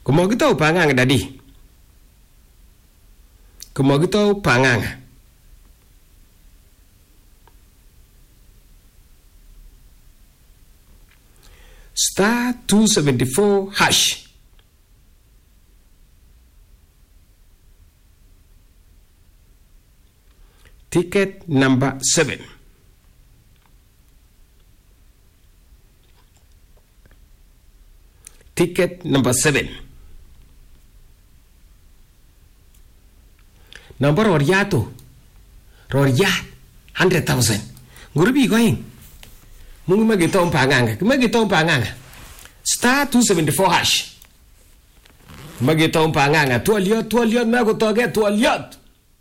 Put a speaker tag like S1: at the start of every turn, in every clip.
S1: Kumagitaw panganga dadi. Kumagitaw panganga. Star 274 hash. Ticket number 7. Ticket number 7. Number Roriato. Roriat 100,000. Ngurubi going. Mungu magitong panganga. Star 274 hash. Magitong panganga. Tualiot magutoge tualiot.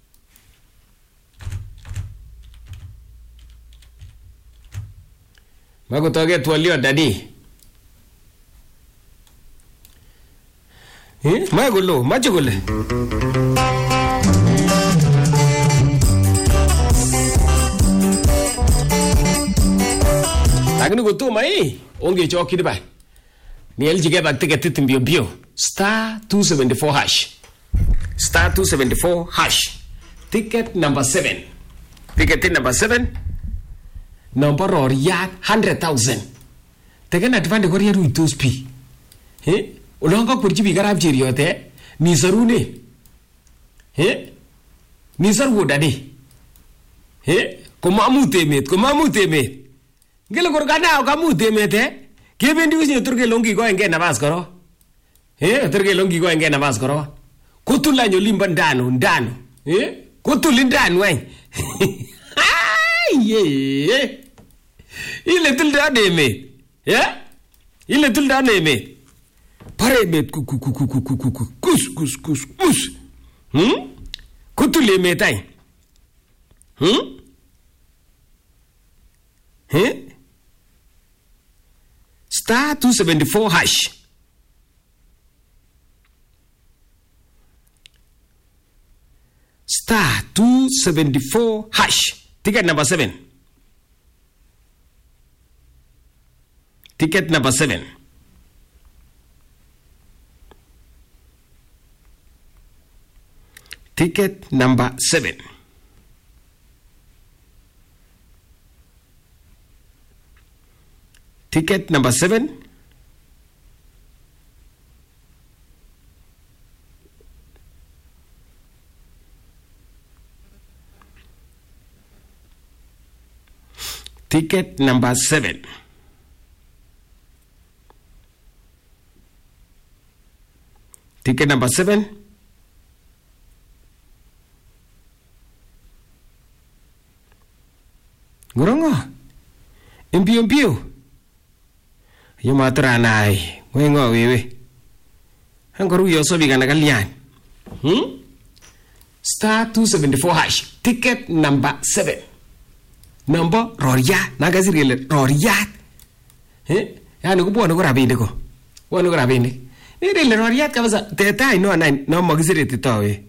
S1: Magutoge tualiot dadi. Magulo, majugule. Taknu go to mai onge choki de bai ni eljige bak ticket timbio bio star 274 hash star 274 hash ticket number 7 ticket number 7 number or ya 100,000 tegen advance ko yeru to spi ulonga kurji bi garab jiri yote ni sarune ni saru dadi ko mamu temet Gila korgana kamu temete kebendi usi turke longi go enge nabas koro turke longi go enge nabas koro kutula nyolimba ndano kutuli ndano wen ye ile tulda deme ile tulda deme pare met kus kutule metai Star 274 hash. Star 274 hash. Ticket number 7. Ticket number 7. Ticket number 7. Ticket number 7. Ticket number 7. Ticket number 7. Gurongo. Impio. Yumatra nai, wengo wewe. Hangoru yoso bigana kalian. Star 274 hash. Ticket number 7. Number Roriat. Nagazirele Roriat. Yani kubuwa nuko rabinde ko. Buwa nuko rabinde. Nirele Roriat kabasa. Tetai no magizire tito we.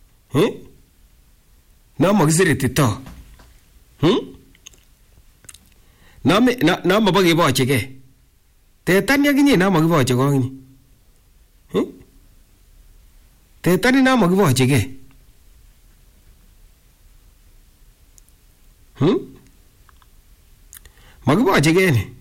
S1: No magizire tito. No mabagi bo cheke. Tetani yakinye na magiboche ko ngini. Tetani na magiboche ke. Magiboche ke ni.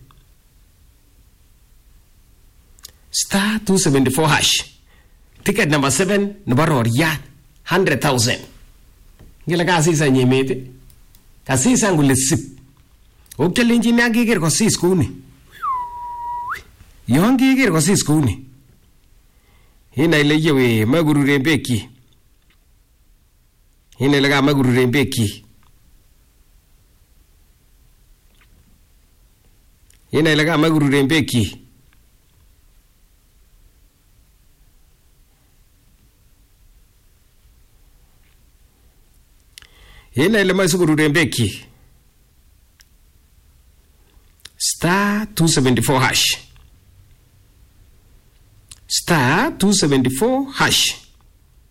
S1: Star 274 hash. Ticket number 7 number Roriat 100,000. Ngila kasi sa nyemete. Kasi sa ngule sip. Okele njini agigir ko sis kuni. Yongi gir ko sis kuni. Hina ile yewe maguru rembeki. Hina ile ga maguru rembeki. Hina ile ga maguru rembeki. Hina ile maguru rembeki. Star 274 hash. Star 274 hash.